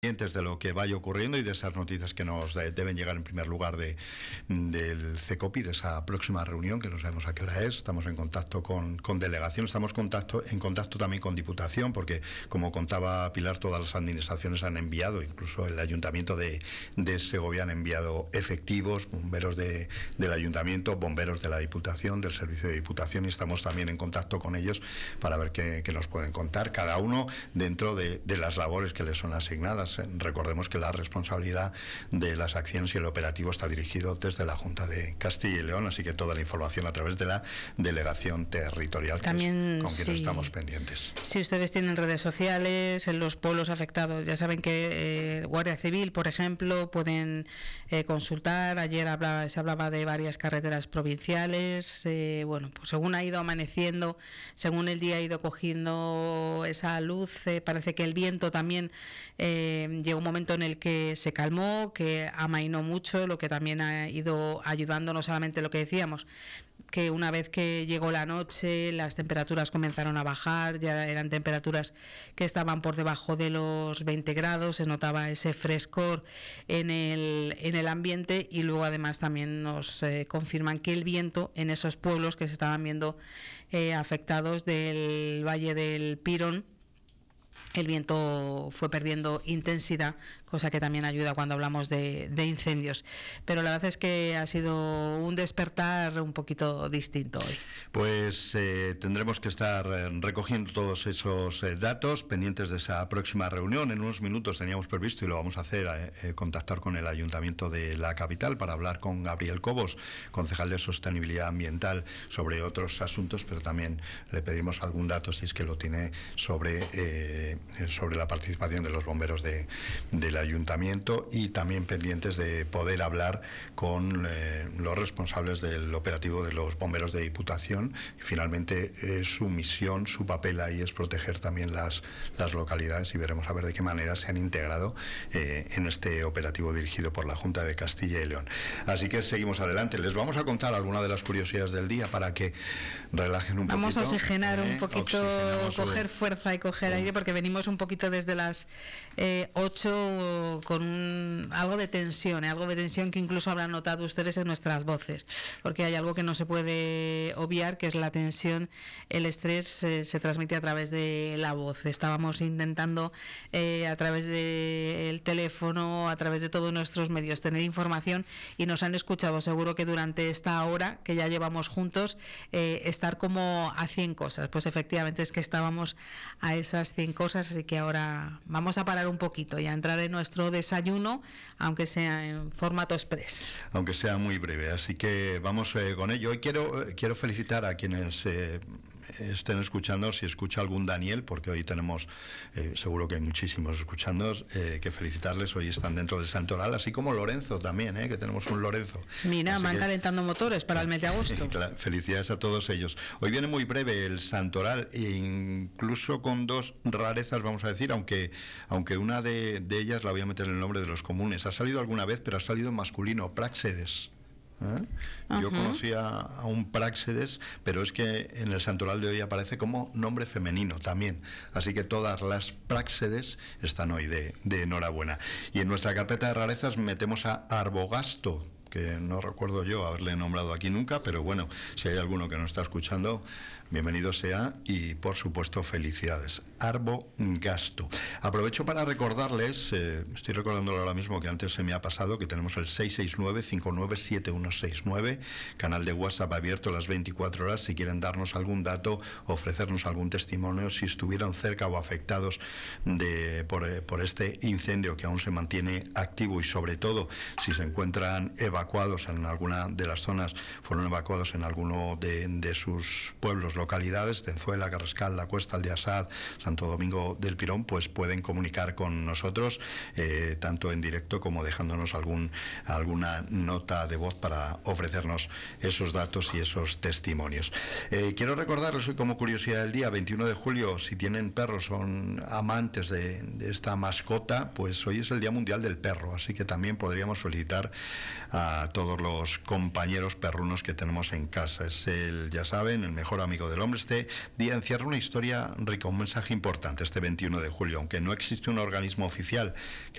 pendientes de lo que vaya ocurriendo y de esas noticias que nos deben llegar en primer lugar del CECOPI, de esa próxima reunión, que no sabemos a qué hora es. Estamos en contacto con delegación, estamos en contacto también con Diputación, porque como contaba Pilar, todas las administraciones han enviado, incluso el Ayuntamiento de Segovia han enviado efectivos, bomberos del Ayuntamiento, bomberos de la Diputación, del Servicio de Diputación, y estamos también en contacto con ellos para ver qué nos pueden contar, cada uno dentro de las labores que les son asignadas. Recordemos que la responsabilidad de las acciones y el operativo está dirigido desde la Junta de Castilla y León, así que toda la información a través de la delegación territorial, también, con quien estamos pendientes. Si ustedes tienen redes sociales en los pueblos afectados, ya saben que Guardia Civil, por ejemplo, pueden consultar. Ayer se hablaba de varias carreteras provinciales. Pues según ha ido amaneciendo, según el día ha ido cogiendo esa luz, parece que el viento también llegó un momento en el que se calmó, que amainó mucho, lo que también ha ido ayudando, no solamente lo que decíamos, que una vez que llegó la noche las temperaturas comenzaron a bajar, ya eran temperaturas que estaban por debajo de los 20 grados, se notaba ese frescor en el ambiente, y luego además también nos confirman que el viento en esos pueblos que se estaban viendo afectados del Valle del Pirón, el viento fue perdiendo intensidad, cosa que también ayuda cuando hablamos de incendios. Pero la verdad es que ha sido un despertar un poquito distinto hoy. Pues tendremos que estar recogiendo todos esos datos, pendientes de esa próxima reunión. En unos minutos teníamos previsto, y lo vamos a hacer, contactar con el Ayuntamiento de la capital para hablar con Gabriel Cobos, concejal de Sostenibilidad Ambiental, sobre otros asuntos, pero también le pedimos algún dato, si es que lo tiene, sobre la participación de los bomberos del Ayuntamiento, y también pendientes de poder hablar con los responsables del operativo de los bomberos de Diputación. Y finalmente su misión, su papel ahí es proteger también las localidades, y veremos a ver de qué manera se han integrado en este operativo dirigido por la Junta de Castilla y León. Así que seguimos adelante. Les vamos a contar algunas de las curiosidades del día para que relajen un poquito. Vamos a oxigenar un poquito, coger fuerza y coger aire, porque venimos un poquito desde las 8 con algo de tensión que incluso habrán notado ustedes en nuestras voces, porque hay algo que no se puede obviar, que es la tensión. El estrés se transmite a través de la voz. Estábamos intentando a través del teléfono, a través de todos nuestros medios, tener información, y nos han escuchado seguro que durante esta hora que ya llevamos juntos estar como a 100 cosas. Pues efectivamente es que estábamos a esas 100 cosas, así que ahora vamos a parar un poquito y a entrar en nuestro desayuno, aunque sea en formato express. Aunque sea muy breve, así que vamos con ello. Hoy quiero felicitar a quienes estén escuchando, si escucha algún Daniel, porque hoy tenemos, seguro que hay muchísimos escuchando, que felicitarles. Hoy están dentro del Santoral, así como Lorenzo también, que tenemos un Lorenzo. Mira, van calentando motores para el mes de agosto. Claro, felicidades a todos ellos. Hoy viene muy breve el Santoral, incluso con dos rarezas, vamos a decir, aunque una de ellas la voy a meter en el nombre de los comunes. Ha salido alguna vez, pero ha salido masculino, Práxedes. Yo conocía a un Práxedes, pero es que en el Santoral de hoy aparece como nombre femenino también, así que todas las Práxedes están hoy de enhorabuena. Y en nuestra carpeta de rarezas metemos a Arbogasto, que no recuerdo yo haberle nombrado aquí nunca, pero bueno, si hay alguno que nos está escuchando, bienvenido sea, y por supuesto felicidades. Arbogasto. Aprovecho para recordarles, estoy recordándolo ahora mismo, que antes se me ha pasado, que tenemos el 669-597169, canal de WhatsApp abierto las 24 horas, si quieren darnos algún dato, ofrecernos algún testimonio, si estuvieron cerca o afectados por este incendio que aún se mantiene activo, y sobre todo si se encuentran evacuados en alguna de las zonas, fueron evacuados en alguno de sus pueblos, localidades, Tenzuela, Carrascal, La Cuesta, Aldeasad, Santo Domingo del Pirón, pues pueden comunicar con nosotros, tanto en directo como dejándonos alguna nota de voz para ofrecernos esos datos y esos testimonios. Quiero recordarles hoy, como curiosidad del día, 21 de julio, si tienen perros, son amantes de esta mascota, pues hoy es el Día Mundial del Perro, así que también podríamos felicitar a a todos los compañeros perrunos que tenemos en casa. Es ya saben, el mejor amigo del hombre. Este día encierra una historia rica, un mensaje importante este 21 de julio. Aunque no existe un organismo oficial que